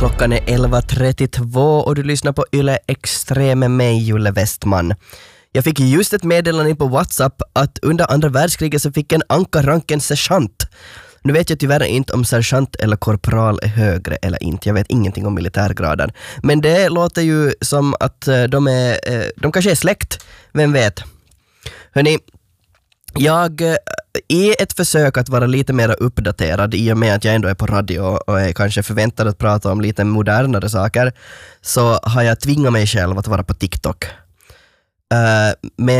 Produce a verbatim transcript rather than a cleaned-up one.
Klockan är elva trettiotvå och du lyssnar på Yle Extrem med mig, Julle Westman. Jag fick just ett meddelande på WhatsApp att under andra världskriget så fick en ankarranken sergeant. Nu vet jag tyvärr inte om sergeant eller korpral är högre eller inte. Jag vet ingenting om militärgraden. Men det låter ju som att de är, de kanske är släkt. Vem vet? Hörrni, jag i ett försök att vara lite mer uppdaterad i och med att jag ändå är på radio och är kanske förväntad att prata om lite modernare saker, så har jag tvingat mig själv att vara på TikTok. Uh, men